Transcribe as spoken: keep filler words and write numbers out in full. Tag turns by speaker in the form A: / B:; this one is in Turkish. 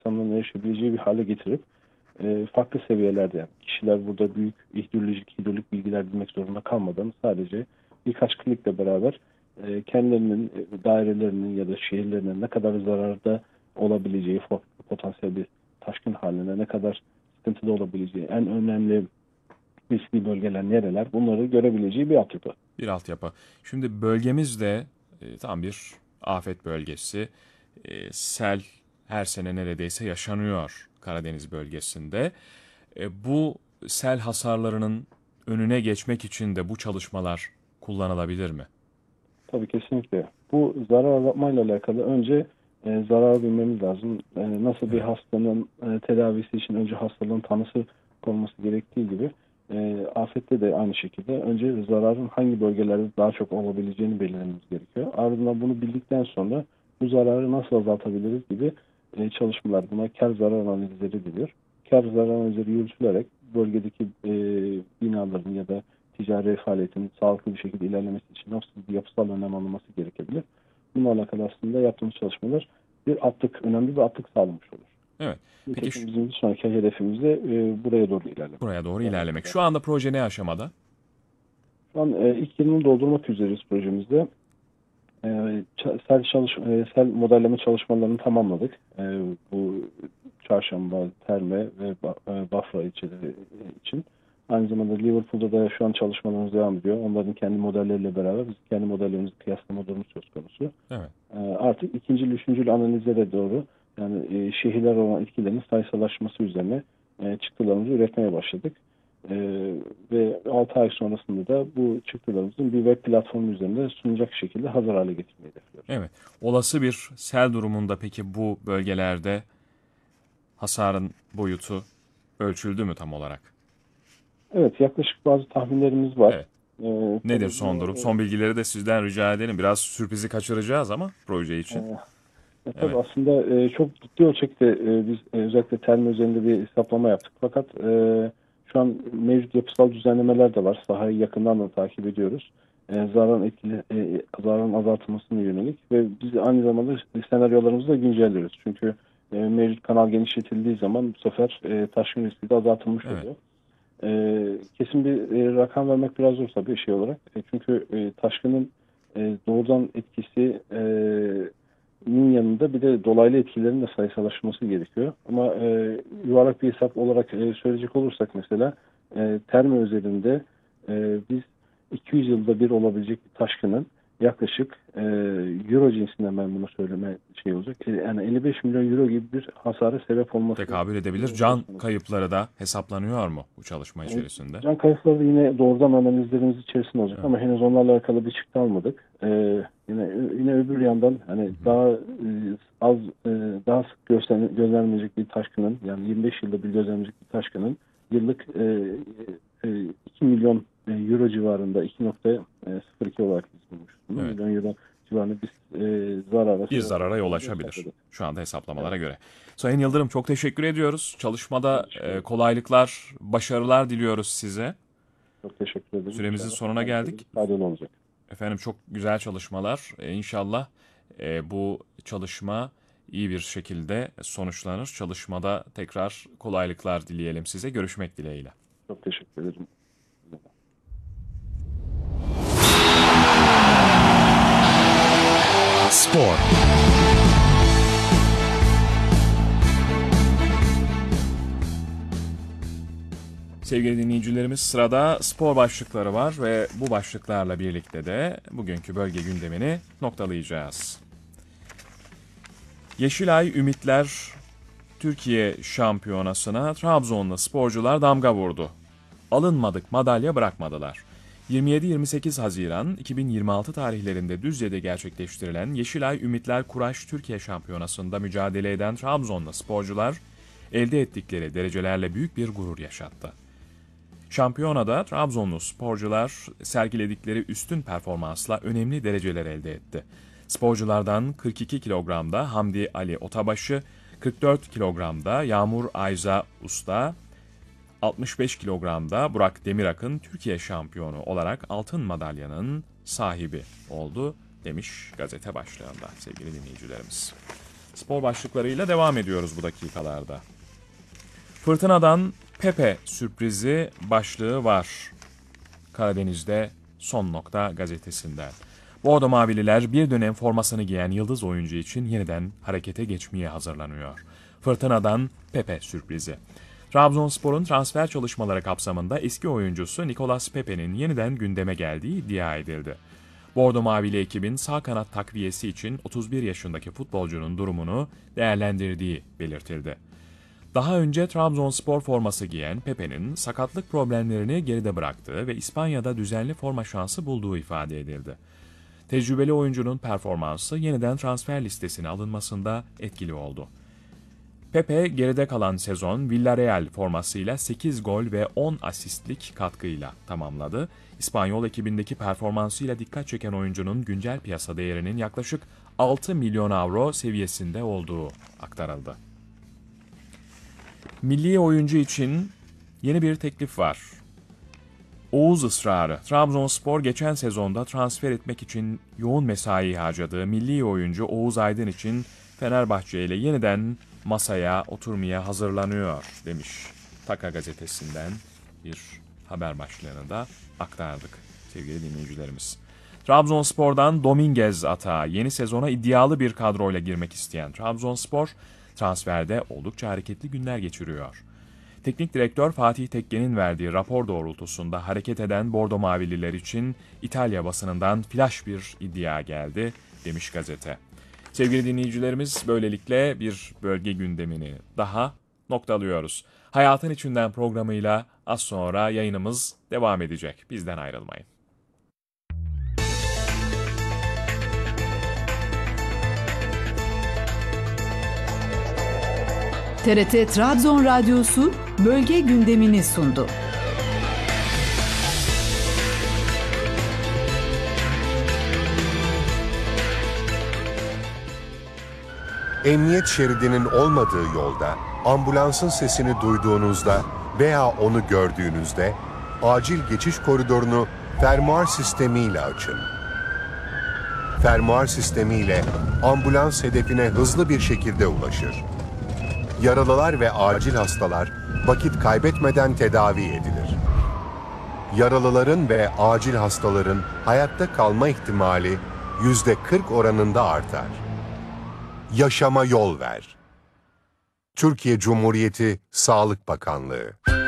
A: insanların erişebileceği bir hale getirip e, farklı seviyelerde, yani kişiler burada büyük hidrolojik, hidrolik bilgiler bilmek zorunda kalmadan sadece birkaç klikle beraber e, kendilerinin e, dairelerinin ya da şehirlerinin ne kadar zararda olabileceği, potansiyel bir taşkın haline ne kadar sıkıntıda olabileceği, en önemli riskli bölgeler nereler, bunları görebileceği bir altyapı.
B: Bir altyapı. Şimdi bölgemizde e, tam bir afet bölgesi. E, sel her sene neredeyse yaşanıyor Karadeniz bölgesinde. E, bu sel hasarlarının önüne geçmek için de bu çalışmalar kullanılabilir mi?
A: Tabii kesinlikle. Bu zarar azaltmayla alakalı önce e, zararı bilmemiz lazım. E, nasıl bir
B: Evet.
A: hastanın e, tedavisi için önce hastalığın tanısı konması gerektiği gibi e, afette de aynı şekilde önce zararın hangi bölgelerde daha çok olabileceğini belirlememiz gerekiyor. Ardından bunu bildikten sonra bu zararı nasıl azaltabiliriz gibi e, çalışmalar, buna kar zarar analizleri deniyor. Kar zarar analizleri yürütülerek bölgedeki e, binaların ya da ticari faaliyetin sağlıklı bir şekilde ilerlemesi için nasıl bir yapısal önlem alınması gerekebilir? Bununla alakalı aslında yaptığımız çalışmalar bir atlık, önemli bir atlık sağlamış olur.
B: Evet. Peki şu,
A: Nitekim bizim bir sonraki hedefimiz de e, buraya doğru ilerlemek.
B: buraya doğru
A: Zarar
B: ilerlemek.
A: kadar.
B: Şu anda proje ne aşamada?
A: Şu an e, ilk yılını doldurmak üzereyiz projemizde. E, sel, çalış, e, sel modelleme çalışmalarını tamamladık. E, bu Çarşamba, Terme ve ba- e, Bafra ilçeleri için. Aynı zamanda Liverpool'da da şu an çalışmalarımız devam ediyor. Onların kendi modelleriyle beraber biz kendi modellerimizi kıyaslama durumu söz konusu.
B: Evet.
A: E, artık ikincil, üçüncül analizlere doğru, yani e, şehirler olan etkilerin sayısallaşması üzerine e, çıktılarımızı üretmeye başladık. E, ve altı ay sonrasında da bu çıktılarımızın bir web platformu üzerinde sunacak şekilde hazır hale getirmeyi hedefliyoruz.
B: Evet. Olası bir sel durumunda peki bu bölgelerde hasarın boyutu ölçüldü mü tam olarak?
A: Evet, yaklaşık bazı tahminlerimiz var.
B: Evet.
A: E,
B: Nedir
A: tabii
B: son
A: bu
B: durum?
A: e,
B: Son bilgileri de sizden rica edelim. Biraz sürprizi kaçıracağız ama proje için.
A: e, E, tabii
B: Evet.
A: aslında e, çok ciddi ölçekte e, biz e, özellikle termo üzerinde bir hesaplama yaptık. Fakat e, şu an mevcut yapısal düzenlemeler de var. Sahayı yakından da takip ediyoruz. E, zararın etkili, e, zararın azaltılmasına yönelik ve biz aynı zamanda senaryolarımızı da güncelliyoruz. Çünkü e, mevcut kanal genişletildiği zaman bu sefer e, taşkın riski de azaltılmış
B: Evet.
A: oluyor. E, kesin bir e, rakam vermek biraz zor tabii şey olarak. E, çünkü e, taşkının e, doğrudan etkisi e, nin yanında bir de dolaylı etkilerin de sayısallaşması gerekiyor. Ama e, yuvarlak bir hesap olarak e, söyleyecek olursak mesela e, termo özelinde e, biz iki yüz yılda bir olabilecek bir taşkının yaklaşık e, euro cinsinden, ben bunu söyleme şey olacak. E, yani elli beş milyon euro gibi bir hasara sebep olması
B: Tekabül edebilir.
A: e, söz
B: Can
A: konusu.
B: kayıpları da hesaplanıyor mu bu çalışma
A: E,
B: içerisinde?
A: Can kayıpları da yine doğrudan analizlerimiz içerisinde olacak
B: Evet.
A: ama henüz onlarla alakalı bir çıktı almadık. E, yine yine öbür yandan hani
B: Hı hı.
A: daha e, az e, daha sık gözlem, gözlenmeyecek bir taşkının, yani yirmi beş yılda bir gözlenmeyecek bir taşkının yıllık e, e, iki milyon euro civarında, iki nokta sıfır iki olarak biz bulmuşuz.
B: Evet.
A: Milyon euro civarında bir e, zarara
B: Bir
A: sebep
B: zarara yol
A: olacağını
B: açabilir.
A: hesapladık.
B: Şu anda hesaplamalara
A: Evet.
B: göre. Sayın Yıldırım çok teşekkür ediyoruz.
A: Ben
B: Çalışmada
A: teşekkür
B: e,
A: ederim.
B: kolaylıklar, başarılar diliyoruz size.
A: Çok teşekkür ederim.
B: Süremizin
A: İnşallah
B: sonuna
A: herkese bir
B: geldik.
A: faydalı olacak.
B: Efendim çok güzel çalışmalar. E, İnşallah e, bu çalışma iyi bir şekilde sonuçlanır. Çalışmada tekrar kolaylıklar dileyelim size. Görüşmek dileğiyle.
A: Çok teşekkür ederim.
B: Spor. Sevgili dinleyicilerimiz, sırada spor başlıkları var ve bu başlıklarla birlikte de bugünkü bölge gündemini noktalayacağız. Yeşilay Ümitler Türkiye Şampiyonası'na Trabzonlu sporcular damga vurdu. Alınmadık madalya bırakmadılar. yirmi yedi yirmi sekiz Haziran iki bin yirmi altı tarihlerinde Düzce'de gerçekleştirilen Yeşilay Ümitler Kuraş Türkiye Şampiyonası'nda mücadele eden Trabzonlu sporcular elde ettikleri derecelerle büyük bir gurur yaşattı. Şampiyonada Trabzonlu sporcular sergiledikleri üstün performansla önemli dereceler elde etti. Sporculardan kırk iki kilogramda Hamdi Ali Otabaşı, kırk dört kilogramda Yağmur Ayza Usta, altmış beş kilogramda Burak Demirak'ın Türkiye şampiyonu olarak altın madalyanın sahibi oldu demiş gazete başlığında sevgili dinleyicilerimiz. spor başlıklarıyla devam ediyoruz bu dakikalarda. Fırtınadan Pepe sürprizi başlığı var. Karadeniz'de Son Nokta gazetesinden. Bordo Mavililer bir dönem formasını giyen yıldız oyuncu için yeniden harekete geçmeye hazırlanıyor. Fırtınadan Pepe sürprizi. Trabzonspor'un transfer çalışmaları kapsamında eski oyuncusu Nicolas Pepe'nin yeniden gündeme geldiği iddia edildi. Bordo Mavili ekibin sağ kanat takviyesi için otuz bir yaşındaki futbolcunun durumunu değerlendirdiği belirtildi. Daha önce Trabzonspor forması giyen Pepe'nin sakatlık problemlerini geride bıraktığı ve İspanya'da düzenli forma şansı bulduğu ifade edildi. Tecrübeli oyuncunun performansı yeniden transfer listesine alınmasında etkili oldu. Pepe geride kalan sezon Villarreal formasıyla sekiz gol ve on asistlik katkıyla tamamladı. İspanyol ekibindeki performansıyla dikkat çeken oyuncunun güncel piyasa değerinin yaklaşık altı milyon avro seviyesinde olduğu aktarıldı. Milli oyuncu için yeni bir teklif var. Oğuz ısrarı. Trabzonspor geçen sezonda transfer etmek için yoğun mesai harcadığı milli oyuncu Oğuz Aydın için Fenerbahçe ile yeniden masaya oturmaya hazırlanıyor demiş. Taka gazetesinden bir haber başlığını da aktardık sevgili dinleyicilerimiz. Trabzonspor'dan Dominguez atağı yeni sezona iddialı bir kadroyla girmek isteyen Trabzonspor transferde oldukça hareketli günler geçiriyor. Teknik direktör Fatih Tekke'nin verdiği rapor doğrultusunda hareket eden Bordo Mavililer için İtalya basınından flash bir iddia geldi demiş gazete. Sevgili dinleyicilerimiz, böylelikle bir bölge gündemini daha noktalıyoruz. Hayatın İçinden programıyla az sonra yayınımız devam edecek. Bizden ayrılmayın.
C: T R T Trabzon Radyosu bölge gündemini sundu.
D: Emniyet şeridinin olmadığı yolda, ambulansın sesini duyduğunuzda veya onu gördüğünüzde acil geçiş koridorunu fermuar sistemiyle açın. Fermuar sistemiyle ambulans hedefine hızlı bir şekilde ulaşır. Yaralılar ve acil hastalar vakit kaybetmeden tedavi edilir. Yaralıların ve acil hastaların hayatta kalma ihtimali yüzde kırk oranında artar. Yaşama yol ver. Türkiye Cumhuriyeti Sağlık Bakanlığı.